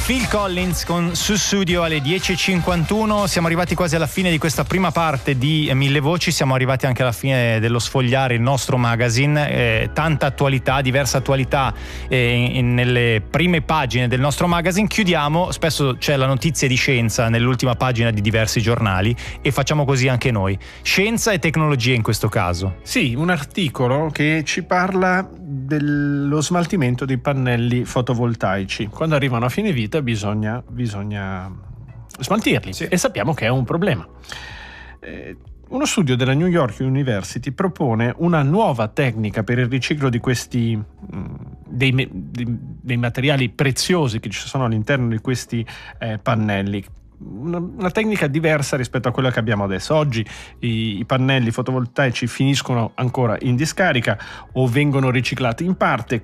Phil Collins con Sussudio alle 10:51. Siamo arrivati quasi alla fine di questa prima parte di Mille Voci, siamo arrivati anche alla fine dello sfogliare il nostro magazine, tanta attualità, diversa attualità nelle prime pagine del nostro magazine. Chiudiamo, spesso c'è la notizia di scienza nell'ultima pagina di diversi giornali e facciamo così anche noi. Scienza e tecnologia in questo caso. Sì, un articolo che ci parla dello smaltimento dei pannelli fotovoltaici. Quando arrivano a fine vita bisogna smaltirli, sì. E sappiamo che è un problema. Uno studio della New York University propone una nuova tecnica per il riciclo di questi dei materiali preziosi che ci sono all'interno di questi pannelli. Una tecnica diversa rispetto a quella che abbiamo adesso. Oggi i pannelli fotovoltaici finiscono ancora in discarica o vengono riciclati in parte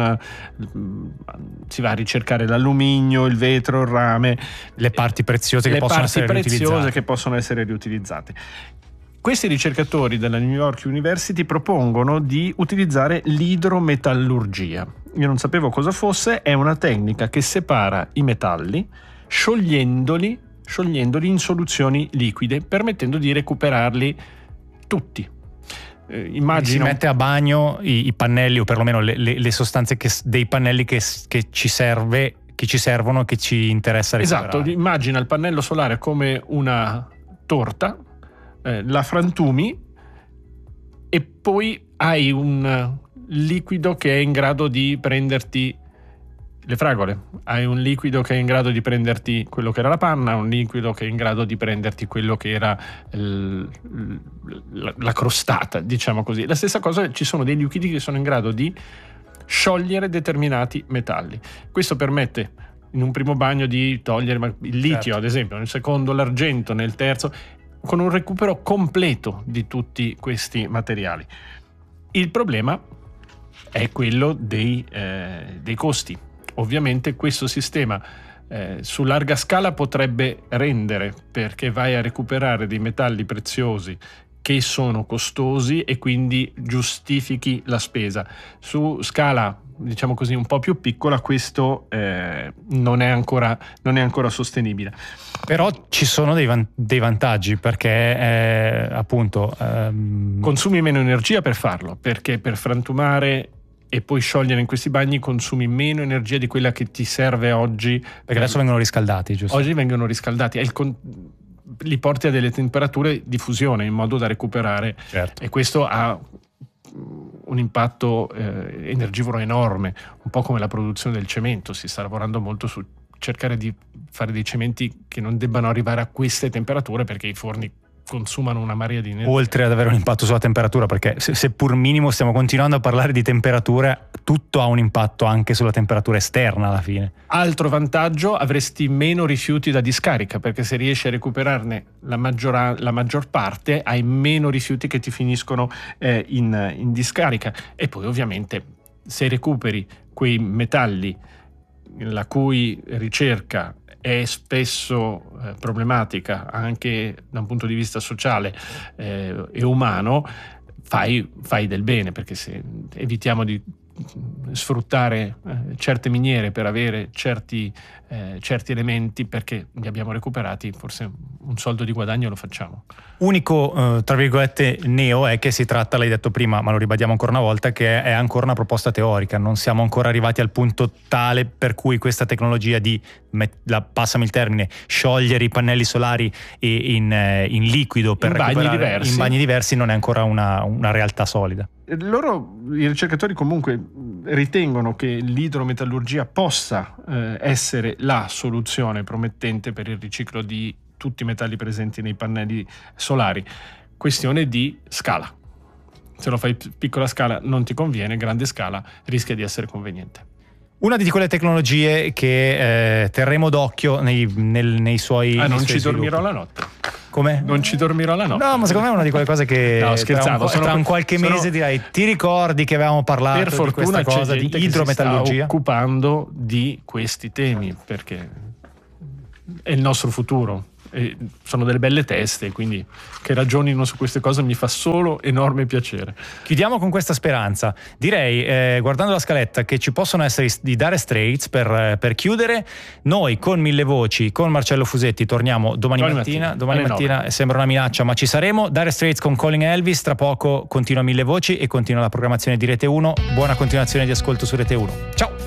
si va a ricercare l'alluminio, il vetro, il rame, le parti preziose che possono essere riutilizzate. Questi ricercatori della New York University propongono di utilizzare l'idrometallurgia. Io non sapevo cosa fosse, è una tecnica che separa i metalli sciogliendoli in soluzioni liquide, permettendo di recuperarli tutti. Si mette a bagno i pannelli, o perlomeno le sostanze dei pannelli che ci servono, che ci interessa recuperare. Esatto, immagina il pannello solare come una torta, la frantumi e poi hai un liquido che è in grado di prenderti le fragole, hai un liquido che è in grado di prenderti quello che era la panna, un liquido che è in grado di prenderti quello che era la crostata, diciamo così. La stessa cosa, ci sono dei liquidi che sono in grado di sciogliere determinati metalli. Questo permette in un primo bagno di togliere il litio, certo, ad esempio, nel secondo l'argento, nel terzo, con un recupero completo di tutti questi materiali. Il problema è quello dei costi. Ovviamente questo sistema su larga scala potrebbe rendere, perché vai a recuperare dei metalli preziosi che sono costosi e quindi giustifichi la spesa. Su scala, diciamo così, un po' più piccola, questo non è ancora sostenibile. Però ci sono dei vantaggi, perché appunto consumi meno energia per farlo, perché per frantumare e poi sciogliere in questi bagni consumi meno energia di quella che ti serve oggi. Perché adesso vengono riscaldati, giusto? Oggi vengono riscaldati, li porti a delle temperature di fusione in modo da recuperare, certo. E questo ha un impatto energivoro enorme, un po' come la produzione del cemento. Si sta lavorando molto su cercare di fare dei cementi che non debbano arrivare a queste temperature, perché i forni consumano una marea di energia. Oltre ad avere un impatto sulla temperatura, perché seppur minimo stiamo continuando a parlare di temperature, tutto ha un impatto anche sulla temperatura esterna alla fine. Altro vantaggio: avresti meno rifiuti da discarica, perché se riesci a recuperarne la maggior parte, hai meno rifiuti che ti finiscono in discarica. E poi ovviamente se recuperi quei metalli la cui ricerca è spesso problematica anche da un punto di vista sociale e umano, fai del bene, perché se evitiamo di sfruttare certe miniere per avere certi elementi, perché li abbiamo recuperati, forse un soldo di guadagno lo facciamo. Unico tra virgolette neo è che si tratta, l'hai detto prima ma lo ribadiamo ancora una volta, che è ancora una proposta teorica. Non siamo ancora arrivati al punto tale per cui questa tecnologia di, passami il termine, sciogliere i pannelli solari in liquido per recuperare in bagni diversi non è ancora una realtà solida. I ricercatori comunque ritengono che l'idrometallurgia possa essere la soluzione promettente per il riciclo di tutti i metalli presenti nei pannelli solari. Questione di scala. Se lo fai piccola scala non ti conviene, grande scala rischia di essere conveniente. Una di quelle tecnologie che terremo d'occhio nei suoi non ci dormirò la notte. Come? Non ci dormirò la notte. No, ma secondo me è una di quelle cose che no, scherzavo, tra un qualche mese direi: ti ricordi che avevamo parlato per fortuna di questa cosa di idrometallurgia? Si sta occupando di questi temi, perché è il nostro futuro. sono delle belle teste, quindi che ragionino su queste cose mi fa solo enorme piacere. Chiudiamo con questa speranza. Direi, guardando la scaletta, che ci possono essere di Dire Straits per chiudere. Noi con Mille Voci, con Marcello Fusetti, torniamo domani mattina. Domani mattina sembra una minaccia, ma ci saremo. Dire Straits con Calling Elvis. Tra poco continua Mille Voci e continua la programmazione di Rete 1. Buona continuazione di ascolto su Rete 1. Ciao!